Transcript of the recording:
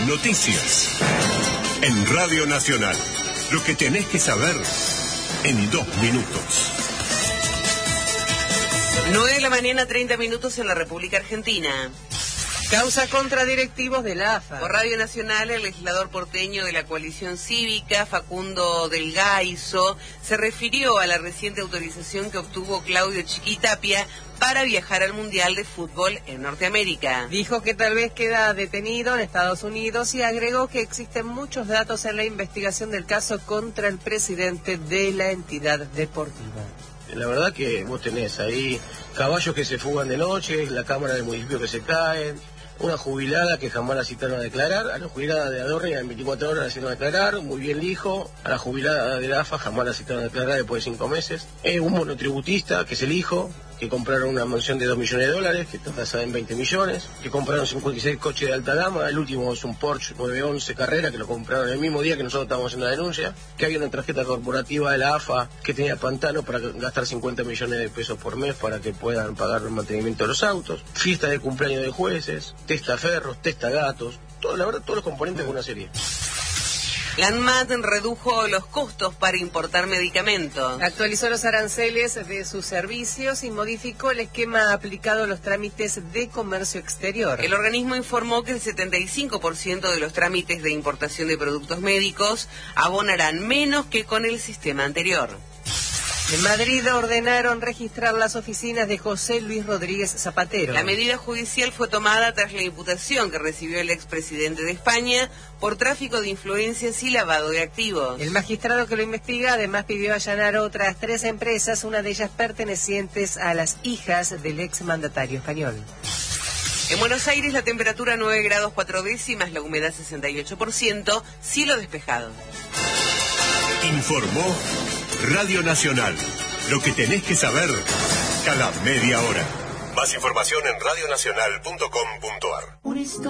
noticias. En Radio Nacional, lo que tenés que saber en 2 minutos. 9:30 en la República Argentina. Causa contra directivos de la AFA. Por Radio Nacional, el legislador porteño de la coalición cívica, Facundo Del Gaizo, se refirió a la reciente autorización que obtuvo Claudio Chiquitapia para viajar al Mundial de Fútbol en Norteamérica. Dijo que tal vez queda detenido en Estados Unidos y agregó que existen muchos datos en la investigación del caso contra el presidente de la entidad deportiva. La verdad que vos tenés ahí caballos que se fugan de noche, la cámara del municipio que se caen, una jubilada que jamás la citaron a declarar, a la jubilada de Adorni en 24 horas la hicieron declarar, muy bien hijo, a la jubilada de la AFA jamás la citaron a declarar después de 5 meses, un monotributista que es el hijo, que compraron una mansión de $2 millones, que está tasada en 20 millones, que compraron 56 coches de alta gama, el último es un Porsche 911 Carrera, que lo compraron el mismo día que nosotros estábamos haciendo la denuncia, que había una tarjeta corporativa de la AFA que tenía Pantano para gastar 50 millones de pesos por mes para que puedan pagar el mantenimiento de los autos, fiesta de cumpleaños de jueces, testaferros, testagatos, la verdad todos los componentes de una serie. La ANMAT redujo los costos para importar medicamentos. Actualizó los aranceles de sus servicios y modificó el esquema aplicado a los trámites de comercio exterior. El organismo informó que el 75% de los trámites de importación de productos médicos abonarán menos que con el sistema anterior. En Madrid ordenaron registrar las oficinas de José Luis Rodríguez Zapatero. La medida judicial fue tomada tras la imputación que recibió el expresidente de España por tráfico de influencias y lavado de activos. El magistrado que lo investiga además pidió allanar otras 3 empresas, una de ellas pertenecientes a las hijas del exmandatario español. En Buenos Aires la temperatura 9 grados 4 décimas, la humedad 68%, cielo despejado. Informó Radio Nacional. Lo que tenés que saber cada media hora. Más información en radionacional.com.ar.